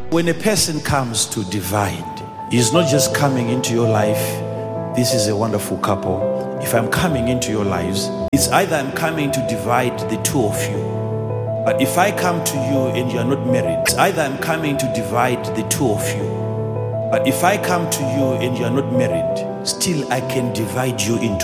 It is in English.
When a person comes to divide, he's not just coming into your life. This is a wonderful couple. If I'm coming into your lives, it's either I'm coming to divide the two of you. But if I come to you and you are not married, it's either I'm coming to divide the two of you. But if I come to you and you are not married, still I can divide you into